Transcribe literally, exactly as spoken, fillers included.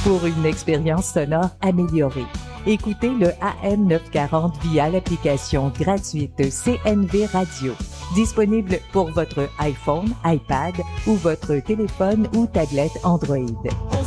pour une expérience sonore améliorée. Écoutez le A M neuf cent quarante via l'application gratuite C N V Radio. Disponible pour votre iPhone, iPad ou votre téléphone ou tablette Android.